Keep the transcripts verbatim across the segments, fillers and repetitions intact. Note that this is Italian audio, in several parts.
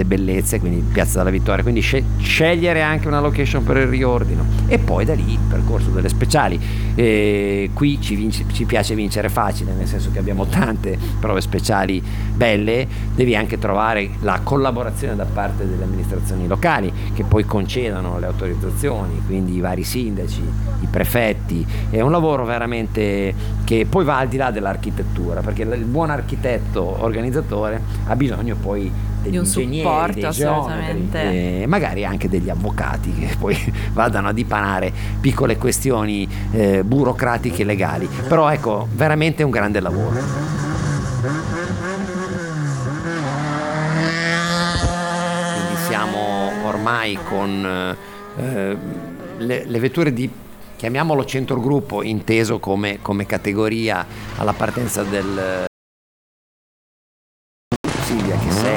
tante bellezze, quindi Piazza della Vittoria, quindi scegliere anche una location per il riordino e poi da lì il percorso delle speciali. E qui ci, vinci, ci piace vincere facile, nel senso che abbiamo tante prove speciali belle, devi anche trovare la collaborazione da parte delle amministrazioni locali che poi concedono le autorizzazioni, quindi i vari sindaci, i prefetti. È un lavoro veramente che poi va al di là dell'architettura, perché il buon architetto organizzatore ha bisogno poi degli di un ingegneri, supporto, dei assolutamente, geometri, e magari anche degli avvocati che poi vadano a dipanare piccole questioni eh, burocratiche e legali. Però ecco, veramente un grande lavoro. Quindi siamo ormai con eh, le, le vetture di, chiamiamolo centrogruppo, inteso come, come categoria alla partenza del Silvia, che sei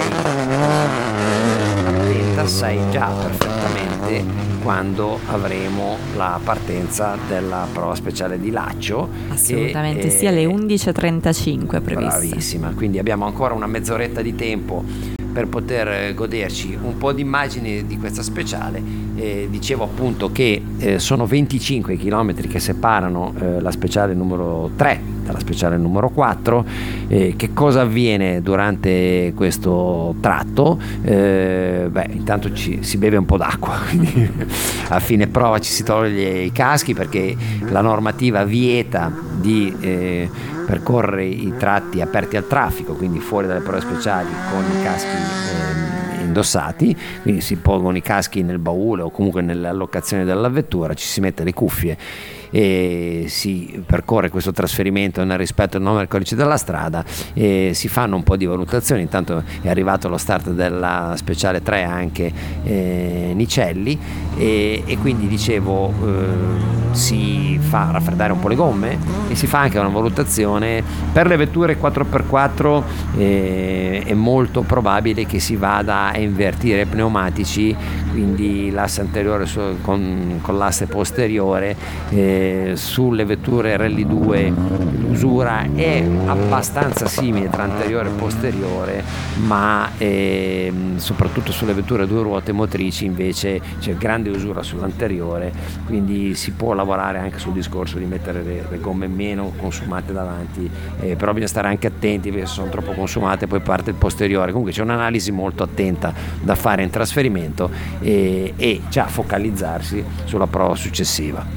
attenta, sai già perfettamente quando avremo la partenza della prova speciale di Laccio. Assolutamente, sì, alle undici e trentacinque prevista. Bravissima, quindi abbiamo ancora una mezz'oretta di tempo per poter goderci un po' di immagini di questa speciale. Eh, dicevo appunto che eh, sono venticinque i chilometri che separano eh, la speciale numero tre dalla speciale numero quattro. Eh, che cosa avviene durante questo tratto? Eh, beh, intanto ci, si beve un po' d'acqua, quindi a fine prova ci si toglie i caschi perché la normativa vieta di eh, percorrere i tratti aperti al traffico, quindi fuori dalle prove speciali con i caschi eh, indossati, quindi si pongono i caschi nel baule o comunque nell'allocazione della vettura, ci si mette le cuffie e si percorre questo trasferimento nel rispetto del nome del codice della strada e si fanno un po' di valutazioni. Intanto è arrivato lo start della speciale tre anche eh, Nicelli e, e quindi dicevo eh, si fa raffreddare un po' le gomme e si fa anche una valutazione per le vetture quattro per quattro. Eh, è molto probabile che si vada a invertire i pneumatici, quindi l'asse anteriore su, con, con l'asse posteriore. eh, sulle vetture Rally due l'usura è abbastanza simile tra anteriore e posteriore, ma eh, soprattutto sulle vetture a due ruote motrici invece c'è grande usura sull'anteriore, quindi si può lavorare anche sul discorso di mettere le, le gomme meno consumate davanti, eh, però bisogna stare anche attenti perché se sono troppo consumate poi parte il posteriore. Comunque c'è un'analisi molto attenta da fare in trasferimento e, e già focalizzarsi sulla prova successiva.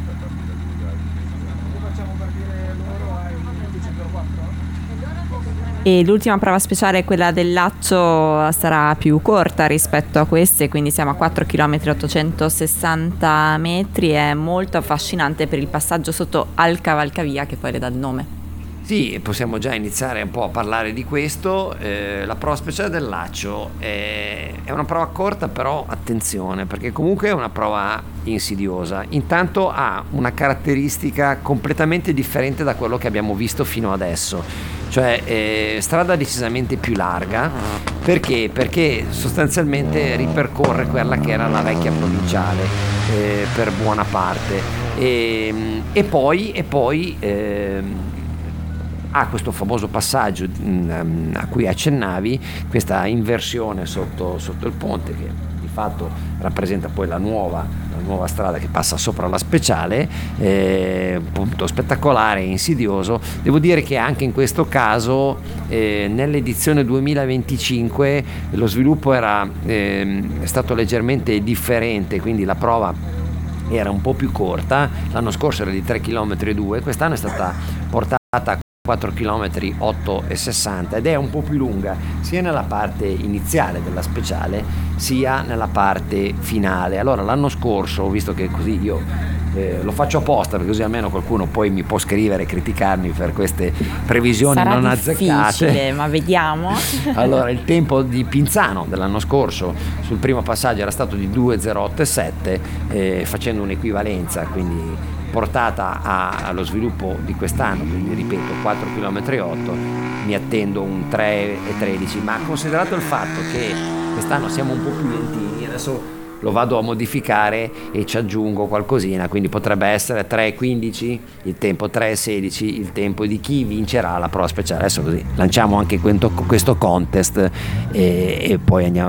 E l'ultima prova speciale, quella del Laccio, sarà più corta rispetto a queste, quindi siamo a quattro chilometri ottocentosessanta metri, è molto affascinante per il passaggio sotto al cavalcavia che poi le dà il nome. Sì, possiamo già iniziare un po' a parlare di questo. Eh, la prova speciale del Laccio è, è una prova corta, però attenzione, perché comunque è una prova insidiosa. Intanto ha una caratteristica completamente differente da quello che abbiamo visto fino adesso, cioè eh, strada decisamente più larga. Perché? Perché sostanzialmente ripercorre quella che era la vecchia provinciale eh, per buona parte e, e poi, e poi eh, ha questo famoso passaggio mh, a cui accennavi, questa inversione sotto, sotto il ponte che di fatto rappresenta poi la nuova, la nuova strada che passa sopra la speciale, eh, punto spettacolare e insidioso. Devo dire che anche in questo caso eh, nell'edizione duemilaventicinque lo sviluppo era eh, è stato leggermente differente, quindi la prova era un po' più corta. L'anno scorso era di tre chilometri e due, quest'anno è stata portata a quattro chilometri otto e sessanta ed è un po' più lunga sia nella parte iniziale della speciale sia nella parte finale. Allora l'anno scorso, visto che così io eh, lo faccio apposta perché così almeno qualcuno poi mi può scrivere e criticarmi per queste previsioni sarà non azzeccate, ma vediamo. Allora il tempo di Pinzano dell'anno scorso sul primo passaggio era stato di due zero otto sette, eh, facendo un'equivalenza quindi portata a, allo sviluppo di quest'anno, quindi ripeto quattro chilometri e otto, mi attendo un tre e tredici, ma considerato il fatto che quest'anno siamo un po' più lentini, adesso lo vado a modificare e ci aggiungo qualcosina, quindi potrebbe essere tre e quindici il tempo, tre e sedici il tempo di chi vincerà la prova speciale. Adesso così lanciamo anche questo, questo contest e, e poi andiamo,